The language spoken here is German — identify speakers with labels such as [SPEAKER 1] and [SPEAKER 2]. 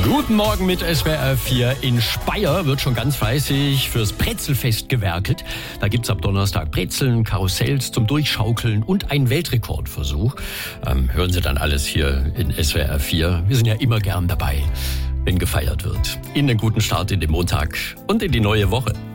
[SPEAKER 1] Guten Morgen mit SWR 4. In Speyer wird schon ganz fleißig fürs Brezelfest gewerkelt. Da gibt's ab Donnerstag Brezeln, Karussells zum Durchschaukeln und einen Weltrekordversuch. Hören Sie dann alles hier in SWR 4. Wir sind ja immer gern dabei, wenn gefeiert wird. Ihnen einen guten Start in den Montag und in die neue Woche.